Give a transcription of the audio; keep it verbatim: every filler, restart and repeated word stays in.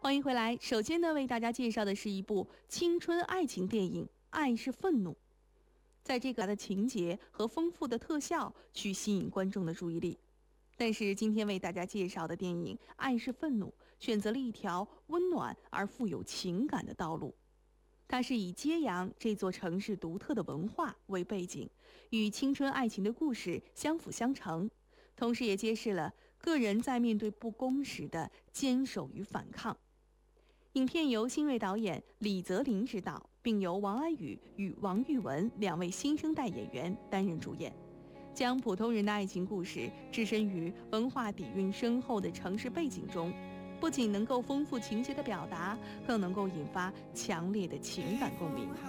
欢迎回来。首先呢，为大家介绍的是一部青春爱情电影《爱是愤怒》。在这个的情节和丰富的特效去吸引观众的注意力，但是今天为大家介绍的电影《爱是愤怒》选择了一条温暖而富有情感的道路。它是以揭阳这座城市独特的文化为背景，与青春爱情的故事相辅相成，同时也揭示了个人在面对不公时的坚守与反抗。影片由新锐导演李泽林执导，并由王安宇与王玉雯两位新生代演员担任主演，将普通人的爱情故事置身于文化底蕴深厚的城市背景中，不仅能够丰富情节的表达，更能够引发强烈的情感共鸣。